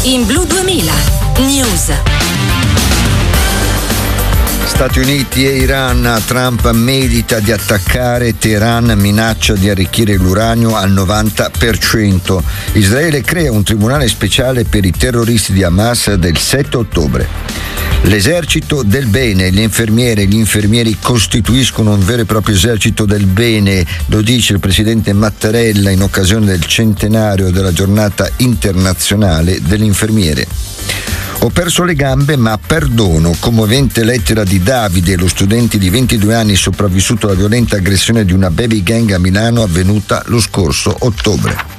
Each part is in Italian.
In Blu 2000 News. Stati Uniti e Iran. Trump medita di attaccare, Teheran minaccia di arricchire l'uranio al 90%. Israele crea un tribunale speciale per i terroristi di Hamas del 7 ottobre. L'esercito del bene, le infermiere e gli infermieri costituiscono un vero e proprio esercito del bene, lo dice il presidente Mattarella in occasione del centenario della giornata internazionale dell'infermiere. Ho perso le gambe ma perdono, commovente lettera di Davide, lo studente di 22 anni sopravvissuto alla violenta aggressione di una baby gang a Milano avvenuta lo scorso ottobre.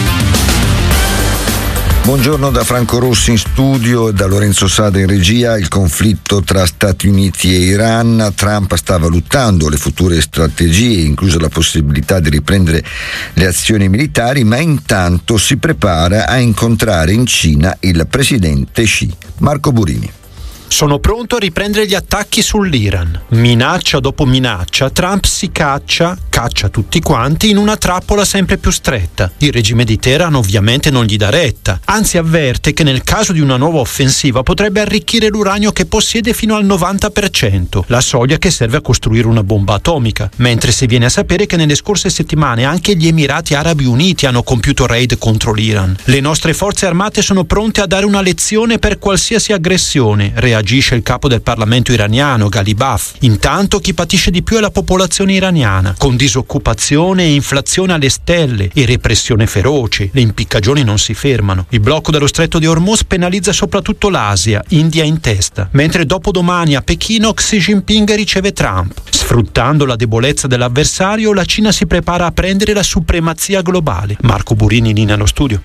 Buongiorno da Franco Rossi in studio e da Lorenzo Sada in regia. Il conflitto tra Stati Uniti e Iran. Trump sta valutando le future strategie, inclusa la possibilità di riprendere le azioni militari, ma intanto si prepara a incontrare in Cina il presidente Xi. Marco Burini. Sono pronto a riprendere gli attacchi sull'Iran. Minaccia dopo minaccia, Trump si caccia tutti quanti in una trappola sempre più stretta. Il regime di Teheran ovviamente non gli dà retta, anzi avverte che nel caso di una nuova offensiva potrebbe arricchire l'uranio che possiede fino al 90%, la soglia che serve a costruire una bomba atomica, mentre si viene a sapere che nelle scorse settimane anche gli Emirati Arabi Uniti hanno compiuto raid contro l'Iran. Le nostre forze armate sono pronte a dare una lezione per qualsiasi aggressione, reagisce il capo del Parlamento iraniano, Ghalibaf. Intanto chi patisce di più è la popolazione iraniana, con disoccupazione e inflazione alle stelle e repressione feroce. Le impiccagioni non si fermano. Il blocco dello stretto di Hormuz penalizza soprattutto l'Asia, India in testa, mentre dopodomani a Pechino Xi Jinping riceve Trump. Sfruttando la debolezza dell'avversario, la Cina si prepara a prendere la supremazia globale. Marco Burini in linea allo studio.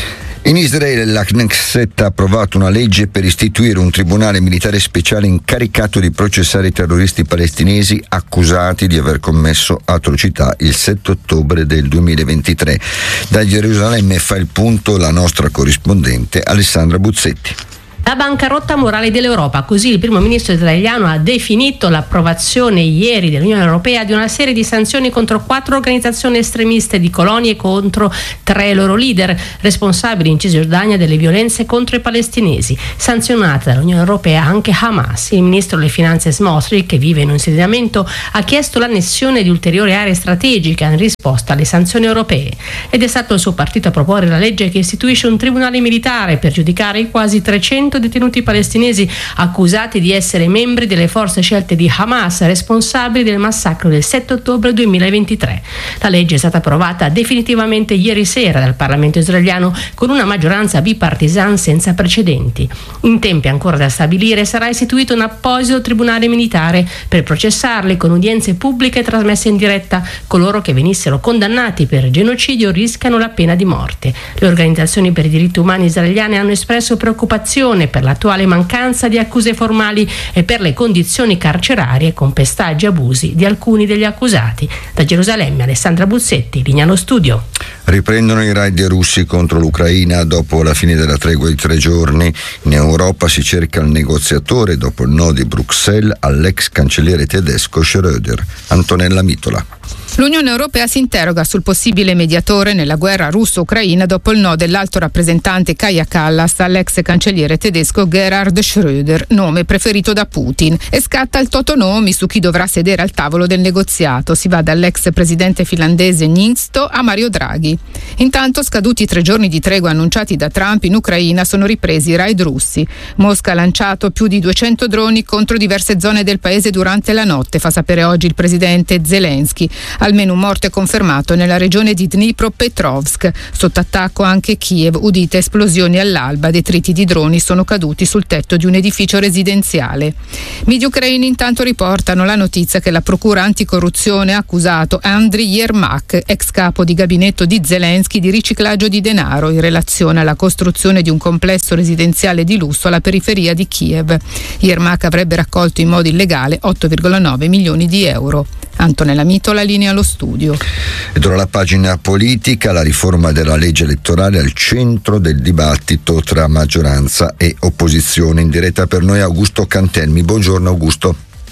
In Israele la Knesset ha approvato una legge per istituire un tribunale militare speciale incaricato di processare i terroristi palestinesi accusati di aver commesso atrocità il 7 ottobre del 2023. Da Gerusalemme fa il punto la nostra corrispondente Alessandra Buzzetti. La bancarotta morale dell'Europa, così il primo ministro israeliano ha definito l'approvazione ieri dell'Unione Europea di una serie di sanzioni contro 4 organizzazioni estremiste di colonie e contro 3 loro leader responsabili in Cisgiordania delle violenze contro i palestinesi. Sanzionata dall'Unione Europea anche Hamas. Il ministro delle finanze Smotrich, che vive in un insediamento, ha chiesto l'annessione di ulteriori aree strategiche in risposta alle sanzioni europee. Ed è stato il suo partito a proporre la legge che istituisce un tribunale militare per giudicare i quasi 300 detenuti palestinesi accusati di essere membri delle forze scelte di Hamas, responsabili del massacro del 7 ottobre 2023. La legge è stata approvata definitivamente ieri sera dal Parlamento israeliano con una maggioranza bipartisan senza precedenti. In tempi ancora da stabilire sarà istituito un apposito tribunale militare per processarli con udienze pubbliche trasmesse in diretta. Coloro che venissero condannati per genocidio rischiano la pena di morte. Le organizzazioni per i diritti umani israeliane hanno espresso preoccupazione per l'attuale mancanza di accuse formali e per le condizioni carcerarie con pestaggi e abusi di alcuni degli accusati. Da Gerusalemme Alessandra Buzzetti, linea allo studio. Riprendono i raid russi contro l'Ucraina dopo la fine della tregua di 3 giorni. In Europa si cerca il negoziatore dopo il no di Bruxelles all'ex cancelliere tedesco Schröder. Antonella Mitola. L'Unione Europea si interroga sul possibile mediatore nella guerra russo-ucraina dopo il no dell'alto rappresentante Kaja Kallas all'ex cancelliere tedesco Gerhard Schröder, nome preferito da Putin, e scatta il totonomi su chi dovrà sedere al tavolo del negoziato. Si va dall'ex presidente finlandese Niinistö a Mario Draghi. Intanto, scaduti i 3 giorni di tregua annunciati da Trump, in Ucraina sono ripresi i raid russi. Mosca ha lanciato più di 200 droni contro diverse zone del paese durante la notte, fa sapere oggi il presidente Zelensky. Almeno un morto è confermato nella regione di Dnipropetrovsk. Sotto attacco anche Kiev, udite esplosioni all'alba, detriti di droni sono caduti sul tetto di un edificio residenziale. Media ucraini intanto riportano la notizia che la procura anticorruzione ha accusato Andriy Yermak, ex capo di gabinetto di Zelensky, di riciclaggio di denaro in relazione alla costruzione di un complesso residenziale di lusso alla periferia di Kiev. Yermak avrebbe raccolto in modo illegale 8,9 milioni di euro. Antonella Mitola, linea allo studio. Ed ora la pagina politica, la riforma della legge elettorale al centro del dibattito tra maggioranza e opposizione. In diretta per noi Augusto Cantelmi. Buongiorno Augusto.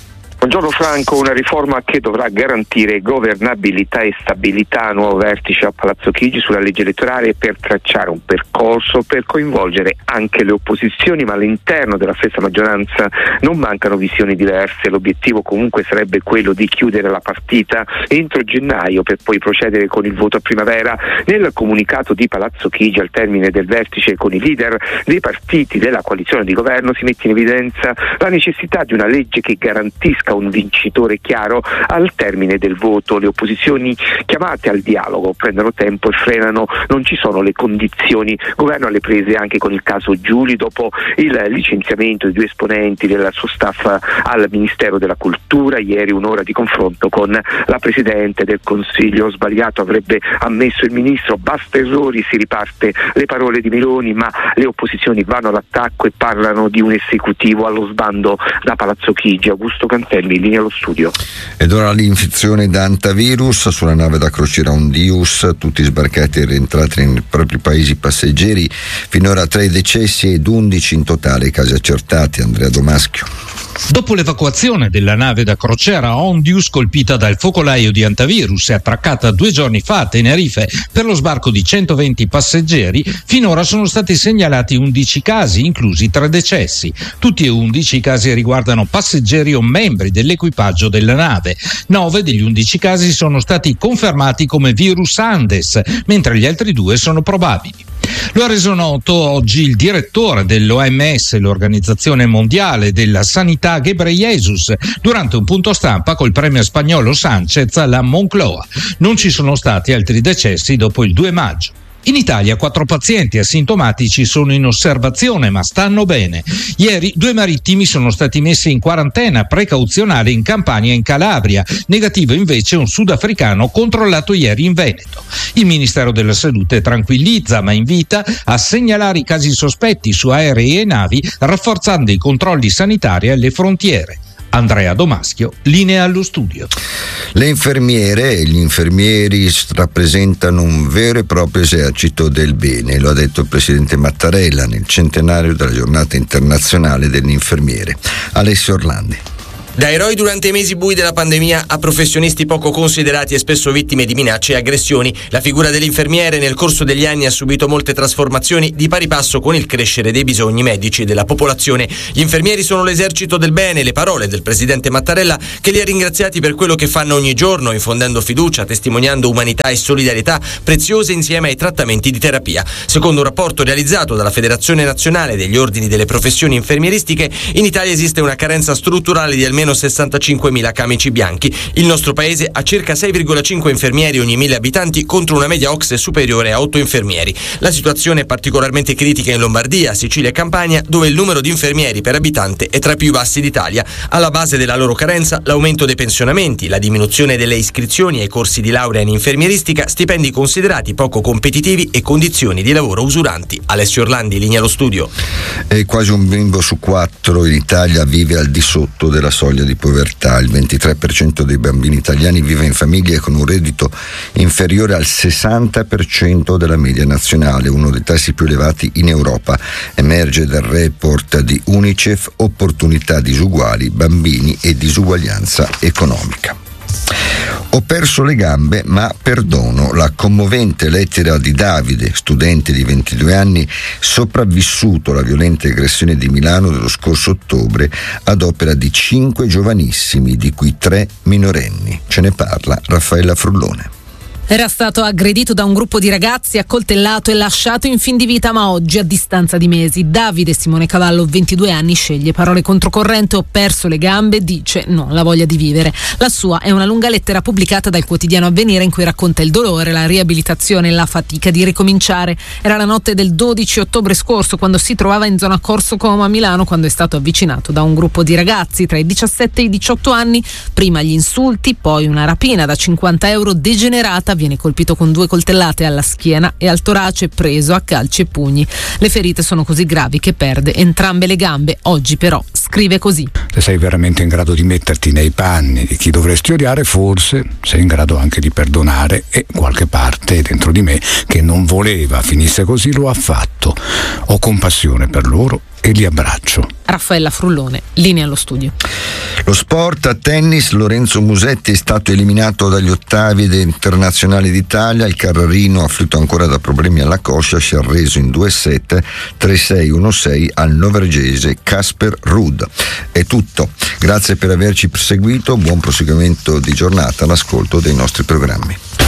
Buongiorno Franco, una riforma che dovrà garantire governabilità e stabilità, nuovo vertice a Palazzo Chigi sulla legge elettorale per tracciare un percorso per coinvolgere anche le opposizioni, ma all'interno della stessa maggioranza non mancano visioni diverse. L'obiettivo comunque sarebbe quello di chiudere la partita entro gennaio per poi procedere con il voto a primavera. Nel comunicato di Palazzo Chigi al termine del vertice con i leader dei partiti della coalizione di governo si mette in evidenza la necessità di una legge che garantisca un vincitore chiaro al termine del voto. Le opposizioni chiamate al dialogo prendono tempo e frenano, non ci sono le condizioni. Governo alle prese anche con il caso Giuli dopo il licenziamento di 2 esponenti del suo staff al Ministero della Cultura. Ieri un'ora di confronto con la Presidente del Consiglio. Sbagliato, avrebbe ammesso il Ministro, basta errori, si riparte le parole di Meloni, ma le opposizioni vanno all'attacco e parlano di un esecutivo allo sbando da Palazzo Chigi. Augusto Cantelli, in linea allo studio. Ed ora l'infezione da antivirus sulla nave da crociera Ondius, tutti sbarcati e rientrati nei propri paesi passeggeri, finora 3 decessi ed 11 in totale casi accertati. Andrea Domaschio. Dopo l'evacuazione della nave da crociera Ondius colpita dal focolaio di antivirus e attraccata 2 giorni fa a Tenerife per lo sbarco di 120 passeggeri, finora sono stati segnalati 11 casi, inclusi 3 decessi. Tutti e 11 i casi riguardano passeggeri o membri dell'equipaggio della nave. 9 degli 11 casi sono stati confermati come virus Andes, mentre gli altri 2 sono probabili. Lo ha reso noto oggi il direttore dell'OMS, l'Organizzazione Mondiale della Sanità, Ghebreyesus, durante un punto stampa col premier spagnolo Sánchez alla Moncloa. Non ci sono stati altri decessi dopo il 2 maggio. In Italia 4 pazienti asintomatici sono in osservazione ma stanno bene. Ieri 2 marittimi sono stati messi in quarantena precauzionale in Campania e in Calabria. Negativo invece un sudafricano controllato ieri in Veneto. Il Ministero della Salute tranquillizza ma invita a segnalare i casi sospetti su aerei e navi, rafforzando i controlli sanitari alle frontiere. Andrea Domaschio, linea allo studio. Le infermiere e gli infermieri rappresentano un vero e proprio esercito del bene, lo ha detto il presidente Mattarella nel centenario della giornata internazionale dell'infermiere. Alessio Orlandi. Da eroi durante i mesi bui della pandemia a professionisti poco considerati e spesso vittime di minacce e aggressioni, la figura dell'infermiere nel corso degli anni ha subito molte trasformazioni di pari passo con il crescere dei bisogni medici della popolazione. Gli infermieri sono l'esercito del bene, le parole del presidente Mattarella, che li ha ringraziati per quello che fanno ogni giorno, infondendo fiducia, testimoniando umanità e solidarietà preziose insieme ai trattamenti di terapia. Secondo un rapporto realizzato dalla Federazione Nazionale degli Ordini delle Professioni Infermieristiche, in Italia esiste una carenza strutturale di almeno 65.000 camici bianchi. Il nostro paese ha circa 6,5 infermieri ogni 1.000 abitanti contro una media OCSE superiore a 8 infermieri. La situazione è particolarmente critica in Lombardia, Sicilia e Campania, dove il numero di infermieri per abitante è tra i più bassi d'Italia. Alla base della loro carenza l'aumento dei pensionamenti, la diminuzione delle iscrizioni ai corsi di laurea in infermieristica, stipendi considerati poco competitivi e condizioni di lavoro usuranti. Alessio Orlandi, linea allo studio. E quasi un bimbo su 4 in Italia vive al di sotto della soglia di povertà. Il 23% dei bambini italiani vive in famiglie con un reddito inferiore al 60% della media nazionale, uno dei tassi più elevati in Europa. Emerge dal report di UNICEF Opportunità disuguali, bambini e disuguaglianza economica. Ho perso le gambe ma perdono. La commovente lettera di Davide, studente di 22 anni, sopravvissuto alla violenta aggressione di Milano dello scorso ottobre ad opera di 5 giovanissimi, di cui 3 minorenni. Ce ne parla Raffaella Frullone. Era stato aggredito da un gruppo di ragazzi, accoltellato e lasciato in fin di vita, ma oggi, a distanza di mesi, Davide Simone Cavallo, 22 anni, sceglie parole controcorrente. Ho perso le gambe, dice no, la voglia di vivere. La sua è una lunga lettera pubblicata dal quotidiano Avvenire in cui racconta il dolore, la riabilitazione e la fatica di ricominciare. Era la notte del 12 ottobre scorso, quando si trovava in zona Corso Como a Milano, quando è stato avvicinato da un gruppo di ragazzi tra i 17 e i 18 anni. Prima gli insulti, poi una rapina da 50 euro degenerata. Viene colpito con 2 coltellate alla schiena e al torace, preso a calci e pugni. Le ferite sono così gravi che perde entrambe le gambe. Oggi però scrive così: se sei veramente in grado di metterti nei panni di chi dovresti odiare, forse sei in grado anche di perdonare, e qualche parte dentro di me che non voleva finisse così lo ha fatto. Ho compassione per loro e li abbraccio. Raffaella Frullone, linea allo studio. Lo sport a tennis, Lorenzo Musetti è stato eliminato dagli ottavi dei internazionali d'Italia. Il carrarino, afflitto ancora da problemi alla coscia, si è arreso in 2-7, 3-6, 1-6 al norvegese Casper Ruud. È tutto, grazie per averci seguito, buon proseguimento di giornata all'ascolto dei nostri programmi.